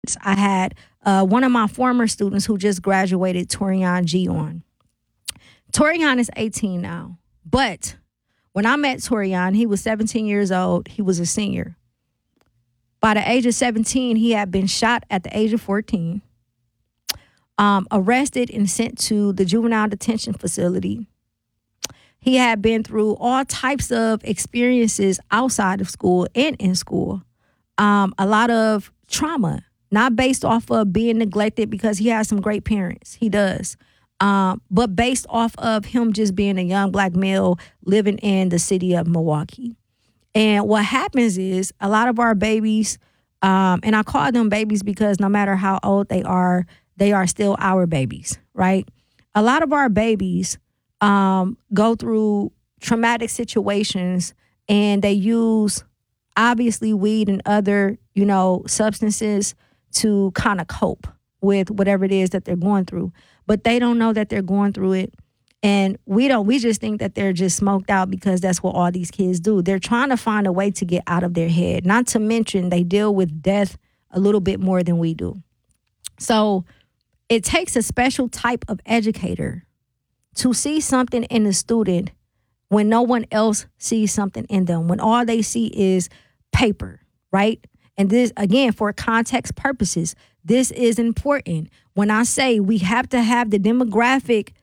I had one of my former students who just graduated, Torian G on. Torian is 18 now, but when I met Torian, he was 17 years old. He was a senior. By the age of 17, he had been shot at the age of 14, arrested and sent to the juvenile detention facility. He had been through all types of experiences outside of school and in school. A lot of trauma, not based off of being neglected because he has some great parents. He does. But based off of him just being a young black male living in the city of Milwaukee. And what happens is a lot of our babies, and I call them babies because no matter how old they are still our babies, right? A lot of our babies go through traumatic situations and they use obviously weed and other, substances to kind of cope with whatever it is that they're going through. But they don't know that they're going through it. And we just think that they're just smoked out because that's what all these kids do. They're trying to find a way to get out of their head. Not to mention they deal with death a little bit more than we do. So it takes a special type of educator to see something in a student when no one else sees something in them, when all they see is paper, right? And this, again, for context purposes, this is important. When I say we have to have the demographic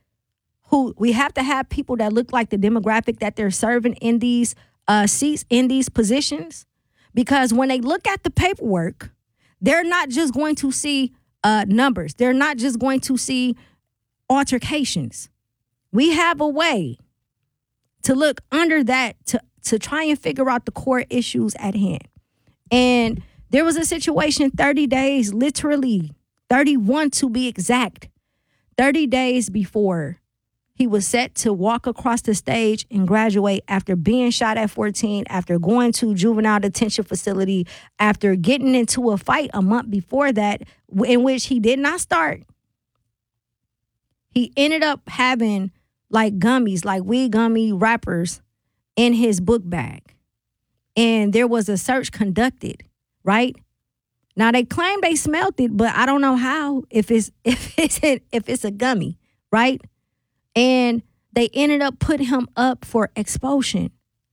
we have to have people that look like the demographic that they're serving in these seats, in these positions. Because when they look at the paperwork, they're not just going to see numbers. They're not just going to see altercations. We have a way to look under that to try and figure out the core issues at hand. And there was a situation 30 days, literally 31 to be exact, 30 days before he was set to walk across the stage and graduate after being shot at 14, after going to juvenile detention facility, after getting into a fight a month before that in which he did not start. He ended up having like gummies, like weed gummy wrappers in his book bag. And there was a search conducted, right? Now they claim they smelled it, but I don't know how if it's a gummy, right? And they ended up putting him up for expulsion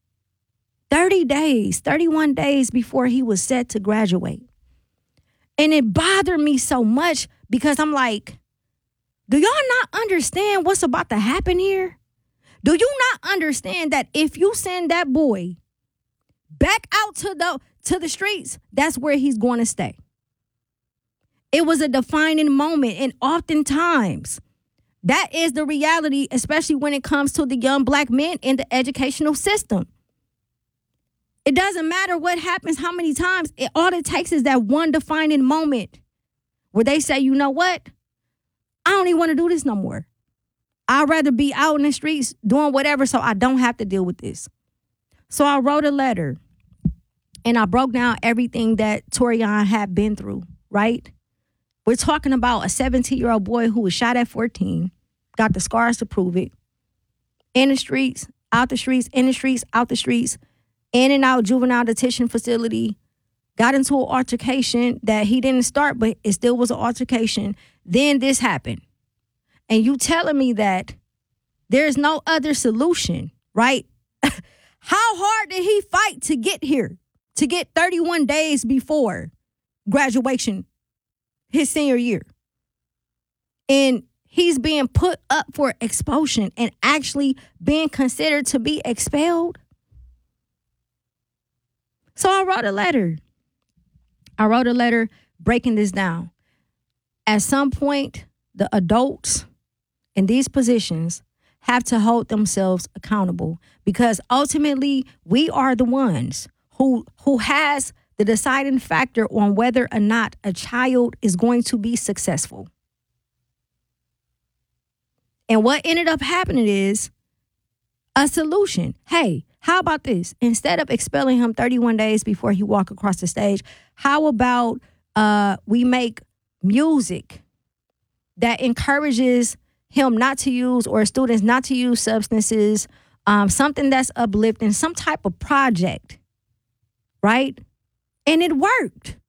31 days before he was set to graduate. And it bothered me so much because I'm like, do y'all not understand what's about to happen here? Do you not understand that if you send that boy back out to the streets, that's where he's going to stay? It was a defining moment, and oftentimes that is the reality, especially when it comes to the young black men in the educational system. It doesn't matter what happens, how many times. All it takes is that one defining moment where they say, you know what? I don't even want to do this no more. I'd rather be out in the streets doing whatever so I don't have to deal with this. So I wrote a letter and I broke down everything that Torian had been through, right? We're talking about a 17-year-old boy who was shot at 14, got the scars to prove it, in the streets, out the streets, in the streets, out the streets, in and out juvenile detention facility, got into an altercation that he didn't start, but it still was an altercation. Then this happened. And you telling me that there's no other solution, right? How hard did he fight to get here, to get 31 days before graduation, his senior year? And he's being put up for expulsion and actually being considered to be expelled. So I wrote a letter. Breaking this down. At some point, the adults in these positions have to hold themselves accountable, because ultimately we are the ones who has the deciding factor on whether or not a child is going to be successful. And what ended up happening is a solution. Hey, how about this? Instead of expelling him 31 days before he walked across the stage, how about we make music that encourages him not to use, or students not to use substances, something that's uplifting, some type of project, right? And it worked.